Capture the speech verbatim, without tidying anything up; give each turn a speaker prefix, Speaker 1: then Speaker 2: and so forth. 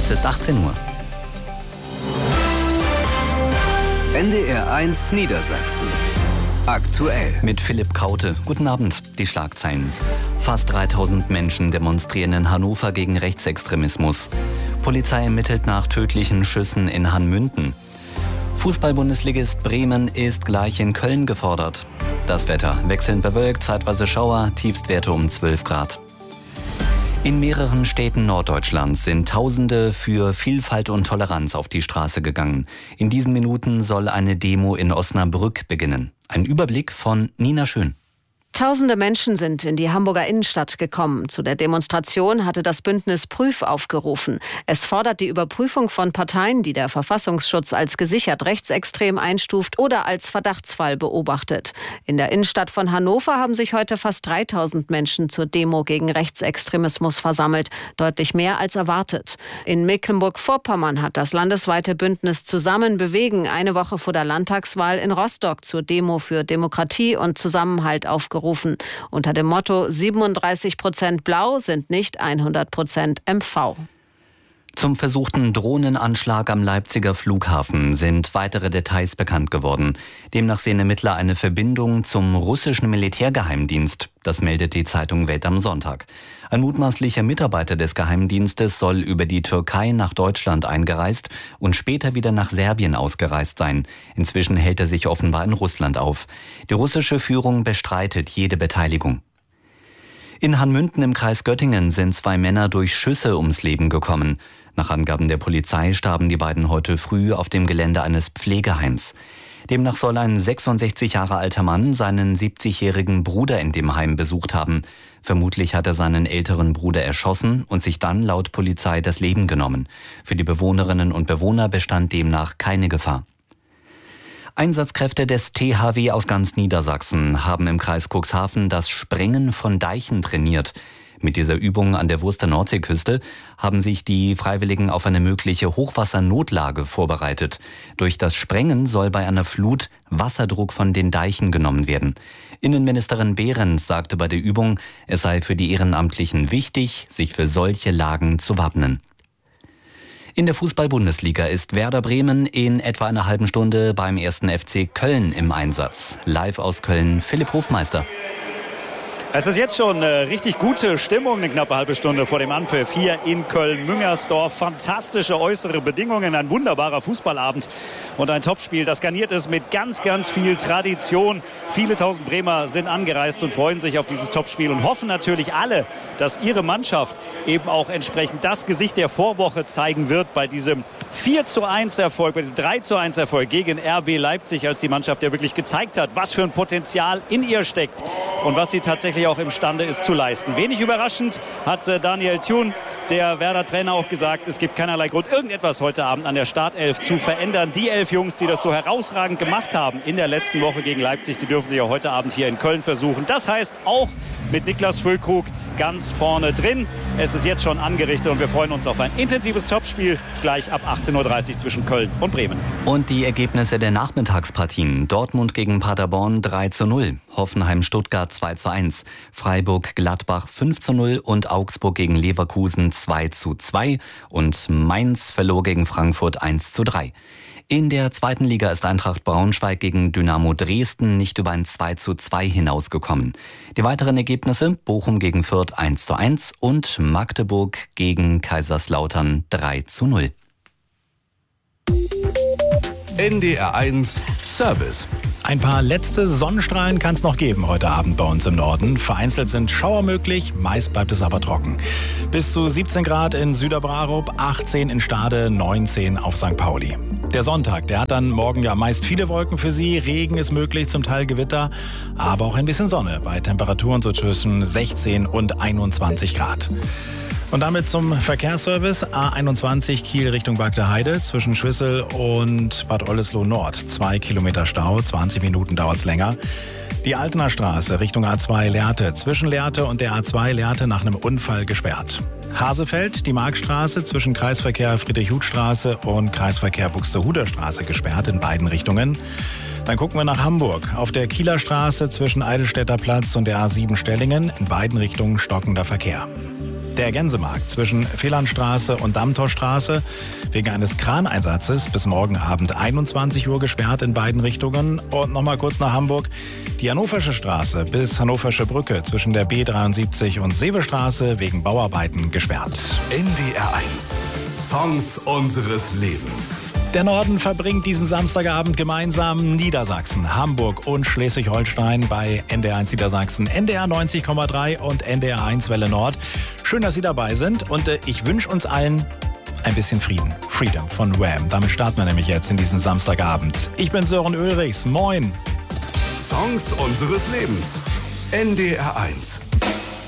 Speaker 1: Es ist achtzehn Uhr.
Speaker 2: N D R eins Niedersachsen. Aktuell.
Speaker 1: Mit Philipp Kraute. Guten Abend. Die Schlagzeilen. Fast dreitausend Menschen demonstrieren in Hannover gegen Rechtsextremismus. Polizei ermittelt nach tödlichen Schüssen in Hanmünden. Fußball-Bundesligist Bremen ist gleich in Köln gefordert. Das Wetter. Wechselnd bewölkt, zeitweise Schauer, Tiefstwerte um zwölf Grad. In mehreren Städten Norddeutschlands sind Tausende für Vielfalt und Toleranz auf die Straße gegangen. In diesen Minuten soll eine Demo in Osnabrück beginnen. Ein Überblick von Nina Schön.
Speaker 3: Tausende Menschen sind in die Hamburger Innenstadt gekommen. Zu der Demonstration hatte das Bündnis Prüf aufgerufen. Es fordert die Überprüfung von Parteien, die der Verfassungsschutz als gesichert rechtsextrem einstuft oder als Verdachtsfall beobachtet. In der Innenstadt von Hannover haben sich heute fast dreitausend Menschen zur Demo gegen Rechtsextremismus versammelt. Deutlich mehr als erwartet. In Mecklenburg-Vorpommern hat das landesweite Bündnis Zusammen bewegen eine Woche vor der Landtagswahl in Rostock zur Demo für Demokratie und Zusammenhalt aufgerufen. Unter dem Motto siebenunddreißig Prozent Blau sind nicht hundert Prozent M V.
Speaker 1: Zum versuchten Drohnenanschlag am Leipziger Flughafen sind weitere Details bekannt geworden. Demnach sehen Ermittler eine Verbindung zum russischen Militärgeheimdienst. Das meldet die Zeitung Welt am Sonntag. Ein mutmaßlicher Mitarbeiter des Geheimdienstes soll über die Türkei nach Deutschland eingereist und später wieder nach Serbien ausgereist sein. Inzwischen hält er sich offenbar in Russland auf. Die russische Führung bestreitet jede Beteiligung. In Hanmünden im Kreis Göttingen sind zwei Männer durch Schüsse ums Leben gekommen. Nach Angaben der Polizei starben die beiden heute früh auf dem Gelände eines Pflegeheims. Demnach soll ein sechsundsechzig Jahre alter Mann seinen siebzigjährigen Bruder in dem Heim besucht haben. Vermutlich hat er seinen älteren Bruder erschossen und sich dann laut Polizei das Leben genommen. Für die Bewohnerinnen und Bewohner bestand demnach keine Gefahr. Einsatzkräfte des T H W aus ganz Niedersachsen haben im Kreis Cuxhaven das Sprengen von Deichen trainiert. Mit dieser Übung an der Wurster Nordseeküste haben sich die Freiwilligen auf eine mögliche Hochwassernotlage vorbereitet. Durch das Sprengen soll bei einer Flut Wasserdruck von den Deichen genommen werden. Innenministerin Behrens sagte bei der Übung, es sei für die Ehrenamtlichen wichtig, sich für solche Lagen zu wappnen. In der Fußball-Bundesliga ist Werder Bremen in etwa einer halben Stunde beim ersten F C Köln im Einsatz. Live aus Köln, Philipp Hofmeister.
Speaker 4: Es ist jetzt schon eine richtig gute Stimmung, eine knappe halbe Stunde vor dem Anpfiff hier in Köln-Müngersdorf. Fantastische äußere Bedingungen, ein wunderbarer Fußballabend und ein Topspiel, das garniert ist mit ganz, ganz viel Tradition. Viele tausend Bremer sind angereist und freuen sich auf dieses Topspiel und hoffen natürlich alle, dass ihre Mannschaft eben auch entsprechend das Gesicht der Vorwoche zeigen wird bei diesem vier zu eins Erfolg, bei diesem drei zu eins Erfolg gegen R B Leipzig, als die Mannschaft ja wirklich gezeigt hat, was für ein Potenzial in ihr steckt und was sie tatsächlich auch imstande ist zu leisten. Wenig überraschend hat äh, Daniel Thun, der Werder-Trainer, auch gesagt, es gibt keinerlei Grund, irgendetwas heute Abend an der Startelf zu verändern. Die elf Jungs, die das so herausragend gemacht haben in der letzten Woche gegen Leipzig, die dürfen sich auch heute Abend hier in Köln versuchen. Das heißt auch mit Niklas Füllkrug ganz vorne drin. Es ist jetzt schon angerichtet und wir freuen uns auf ein intensives Topspiel gleich ab achtzehn Uhr dreißig zwischen Köln und Bremen.
Speaker 1: Und die Ergebnisse der Nachmittagspartien. Dortmund gegen Paderborn drei zu null, Hoffenheim-Stuttgart zwei zu eins, Freiburg-Gladbach fünf zu null und Augsburg gegen Leverkusen zwei zu zwei und Mainz verlor gegen Frankfurt eins zu drei. In der zweiten Liga ist Eintracht Braunschweig gegen Dynamo Dresden nicht über ein zwei zu zwei hinausgekommen. Die weiteren Ergebnisse: Bochum gegen Fürth eins zu eins und Magdeburg gegen Kaiserslautern drei zu null.
Speaker 5: N D R eins Service.
Speaker 6: Ein paar letzte Sonnenstrahlen kann es noch geben heute Abend bei uns im Norden. Vereinzelt sind Schauer möglich, meist bleibt es aber trocken. Bis zu siebzehn Grad in Süderbrarup, achtzehn in Stade, neunzehn auf Sankt Pauli. Der Sonntag, der hat dann morgen ja meist viele Wolken für Sie. Regen ist möglich, zum Teil Gewitter, aber auch ein bisschen Sonne bei Temperaturen so zwischen sechzehn und einundzwanzig Grad. Und damit zum Verkehrsservice. A einundzwanzig Kiel Richtung Bagdeheide zwischen Schwissel und Bad Oldesloe Nord. Zwei Kilometer Stau, zwanzig Minuten dauert es länger. Die Altener Straße Richtung A zwei Lehrte. Zwischen Lehrte und der A zwei Lehrte nach einem Unfall gesperrt. Hasefeld, die Markstraße zwischen Kreisverkehr Friedrich-Huth-Straße und Kreisverkehr Buxtehuder-Straße gesperrt in beiden Richtungen. Dann gucken wir nach Hamburg. Auf der Kieler Straße zwischen Eidelstädter Platz und der A sieben Stellingen in beiden Richtungen stockender Verkehr. Der Gänsemarkt zwischen Felandstraße und Dammtorstraße wegen eines Kraneinsatzes bis morgen Abend einundzwanzig Uhr gesperrt in beiden Richtungen. Und nochmal kurz nach Hamburg. Die Hannoversche Straße bis Hannoversche Brücke zwischen der B dreiundsiebzig und Seebestraße wegen Bauarbeiten gesperrt.
Speaker 5: N D R eins. Songs unseres Lebens.
Speaker 6: Der Norden verbringt diesen Samstagabend gemeinsam Niedersachsen, Hamburg und Schleswig-Holstein bei N D R eins Niedersachsen, N D R neunzig Komma drei und N D R eins Welle Nord. Schön, dass Sie dabei sind und äh, ich wünsche uns allen ein bisschen Frieden. Freedom von Wham. Damit starten wir nämlich jetzt in diesen Samstagabend. Ich bin Sören Ulrichs. Moin.
Speaker 5: Songs unseres Lebens. N D R eins.